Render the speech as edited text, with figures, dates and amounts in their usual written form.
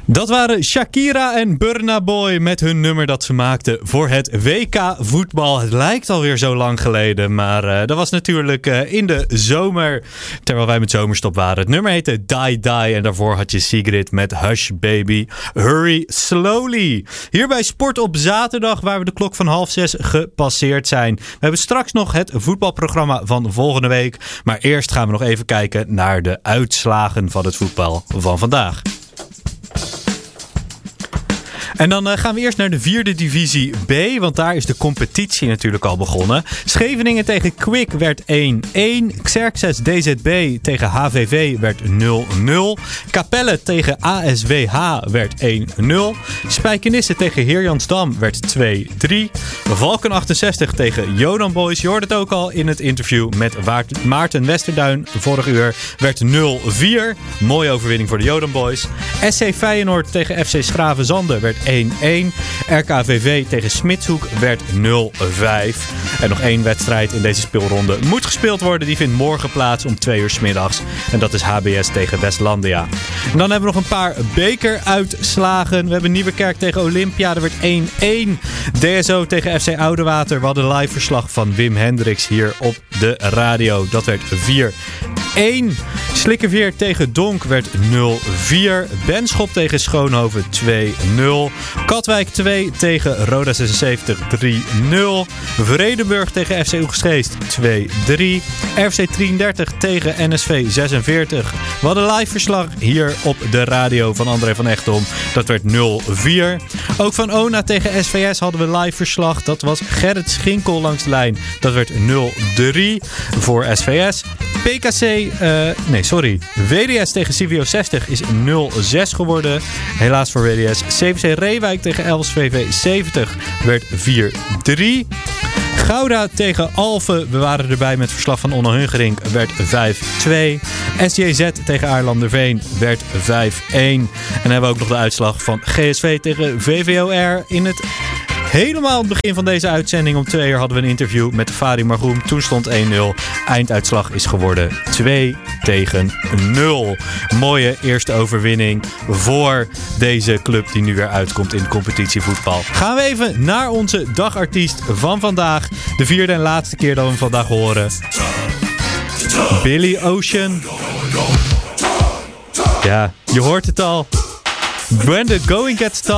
Dat waren Shakira en Burna Boy met hun nummer dat ze maakten voor het WK voetbal. Het lijkt alweer zo lang geleden, maar dat was natuurlijk in de zomer, terwijl wij met zomerstop waren. Het nummer heette Die Die en daarvoor had je Sigrid met Hush Baby, Hurry Slowly. Hier bij Sport op zaterdag, waar we de klok van 5:30 gepasseerd zijn. We hebben straks nog het voetbalprogramma van volgende week, maar eerst gaan we nog even kijken naar de uitslagen van het voetbal van vandaag. En dan gaan we eerst naar de 4e divisie B, want daar is de competitie natuurlijk al begonnen. Scheveningen tegen Kwik werd 1-1. Xerxes DZB tegen HVV werd 0-0. Capelle tegen ASWH werd 1-0. Spijkenisse tegen Heerjansdam werd 2-3. Valken 68 tegen Jodan Boys. Je hoorde het ook al in het interview met Maarten Westerduin vorig uur. Werd 0-4. Mooie overwinning voor de Jodan Boys. SC Feyenoord tegen FC Schravenzande werd 1-1. RKVV tegen Smitshoek werd 0-5. En nog één wedstrijd in deze speelronde moet gespeeld worden. Die vindt morgen plaats om 2 uur 's middags. En dat is HBS tegen Westlandia. En dan hebben we nog een paar bekeruitslagen. We hebben Nieuwekerk tegen Olympia. Dat werd 1-1. DSO tegen FC Oudewater. We hadden live verslag van Wim Hendricks hier op de radio. Dat werd 4-1. Slikkerveer tegen Donk werd 0-4. Benschop tegen Schoonhoven 2-0. Katwijk 2 tegen Roda 76 3-0. Vredenburg tegen FC Oegstgeest 2-3. RFC 33 tegen NSV 46. We hadden live verslag hier op de radio van André van Echtom. Dat werd 0-4. Ook van ONA tegen SVS hadden we live verslag. Dat was Gerrit Schinkel langs de lijn. Dat werd 0-3 voor SVS. WDS tegen CVO 60 is 0-6 geworden. Helaas voor WDS. CVC Reewijk tegen LSVV 70 werd 4-3. Gouda tegen Alphen. We waren erbij met verslag van Onno Hungerink. Werd 5-2. SJZ tegen Aarlanderveen werd 5-1. En dan hebben we ook nog de uitslag van GSV tegen VVOR in het... Helemaal aan het begin van deze uitzending om 2 uur hadden we een interview met Fadi Margoum. Toen stond 1-0. Einduitslag is geworden 2-0. Mooie eerste overwinning voor deze club die nu weer uitkomt in de competitievoetbal. Gaan we even naar onze dagartiest van vandaag. De 4e en laatste keer dat we hem vandaag horen. Billy Ocean. Ja, je hoort het al. When the going gets tough.